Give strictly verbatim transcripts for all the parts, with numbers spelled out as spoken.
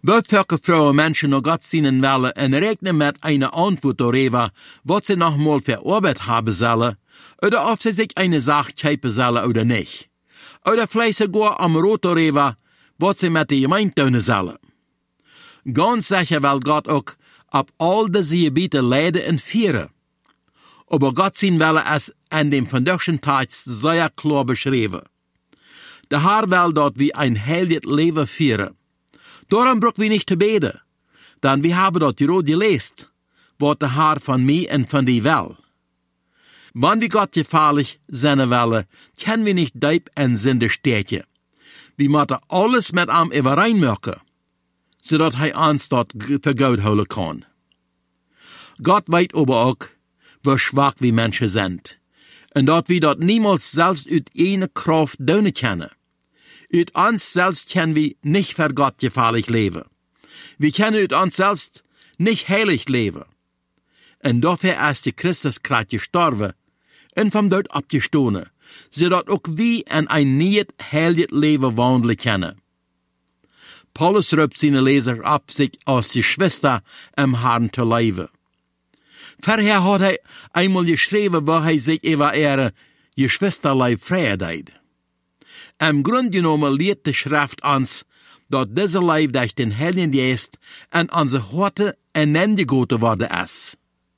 Wat welke vrouwen mensen nog Gott zien willen en rekenen met een antwoord darüber, wat ze nog mal verarbeitet haben sollen, oder ob sie sich eine Sache kaufen sollen oder nicht. Oder vielleicht sogar am Rot darüber, was sie mit der Gemeinde tun sollen. Ganz sicher will Gott auch ab all diese Gebiete leiden und führen. Aber Gott sehen will es an dem vandaagschen Text sehr klar beschreiben. Der Herr will dort wie ein heiliges Leben führen. Darum brauchen wir nicht zu beten, denn wir haben dort die Rot gelesen, was der Herr von mir und von dir will. Wenn wir Gott gefährlich sein wollen, können wir nicht deep und Sünde stechen. Wir müssen alles mit ihm übereinmachen, zodat hij ons dort vergoud houden kann. Gott weet aber auch, wie schwach wir Menschen sind, und dat wir dort niemals selbst uit eine Kraft doen können. Uit uns selbst können wir nicht für Gott gefährlich leben. Wir können uit uns selbst nicht heilig leben. Und dafür ist die Christus Christus gestorben und vom Tod abgestoßen, zodat auch wir in ein neues, heiliges Leben wandeln können. Paulus ruft seine Leser ab, sich als die Schwester im Herrn zu leben. Vorher hat er einmal geschrieben, wo er sich über ihre Geschwisterleib freut. Im Grunde genommen lehrt die Schrift uns, dass dieser Leib durch den Heiligen Geist an unsere Horte hineingegoten worden ist.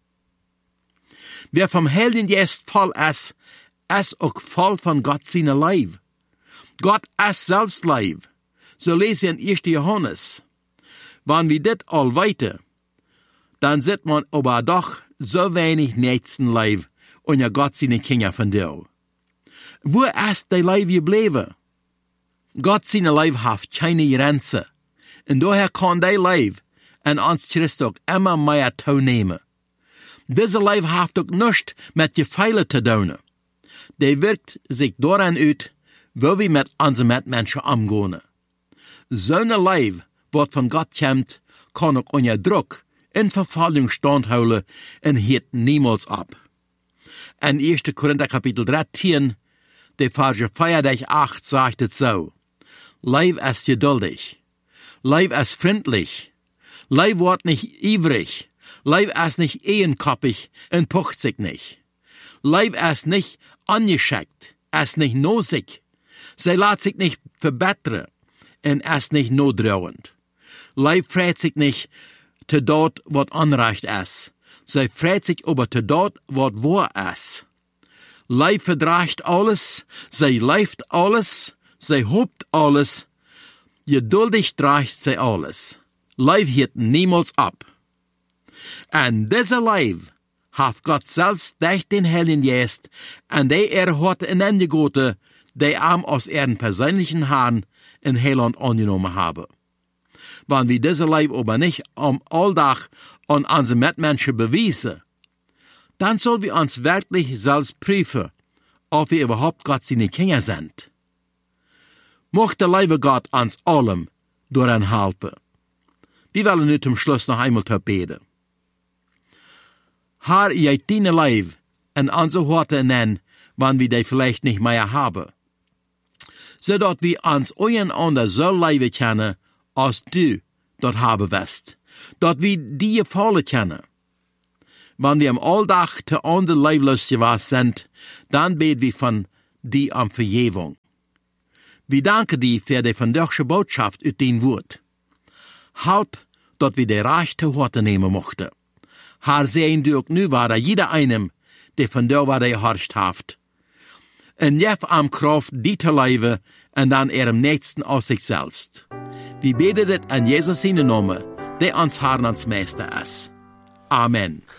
Wer vom Heiligen Geist voll ist, ist auch voll von Gott seine Leib. Gott ist selbst Leib. So lesen in ersten Johannes. Wenn wir das all weiter, dann sieht man aber doch so wenig Nächstenleib und ja Gott seine Kinder von dir. Wo ist dein Leib geblieben? Gott seine Leib hat keine Grenze. Und daher kann dein Leib an uns Christus immer mehr teilnehmen. Dieser Leib hat auch nichts mit Gefeilen zu tun. Der wirkt sich daran aus, wo wir mit unseren Mitmenschen umgehen. So ein Leib, was von Gott kommt, kann auch unter Druck in Verfallung standhalten und hört niemals ab. In ersten Korinther Kapitel dreizehn, der Verse vier bis acht sagt es so: Leib ist geduldig, Leib ist freundlich, Leib wird nicht ivrig, Leib ist nicht ehenkoppig und pucht sich nicht. Leib ist nicht angeschickt, ist nicht nosig, sie lässt sich nicht verbessern und ist nicht notdrückend. Leib freut sich nicht zu dort, was Unrecht ist. Sie freut sich aber zu dort, was wahr ist. Leib verdracht alles, sie leift alles, sie hobt alles, geduldig dracht sie alles. Leib hört niemals ab. Und dieser Leib hat Gott selbst durch den Heiligen Geist, und der er hat in Ende Gute, der ihm aus ihren persönlichen Herrn in Heiland angenommen habe. Wenn wir diese Leib aber nicht am Alltag an unsere Mitmenschen beweisen, dann sollen wir uns wirklich selbst prüfen, ob wir überhaupt Gott seine Kinder sind. Mocht der liebe Gott uns allem daran helfen. Wir wollen nu zum Schluss noch einmal beten. Herr, ihr deine Leib in unsere Worte nennen, wann wir die vielleicht nicht mehr haben, zodat wir uns einander so leben können, als du dort haben wirst, dat wir die gefallen können. Wenn wir am Alltag zu anderen leiblos gewesen sind, dann beten wir von dir um Vergebung. Wir danken dir für die vandaagse Botschaft uit dein Wort. Halb, dat wir die rechte Worte nehmen mochten. Herr, sehen du auch nu, war jeder einem, der von dir war der geharscht haft. Und jef am Kraft die zu leben, und dann ihrem Nächsten aus sich selbst. Wir beten das an Jesus in Namen, der uns Herrn ans Meister ist. Amen.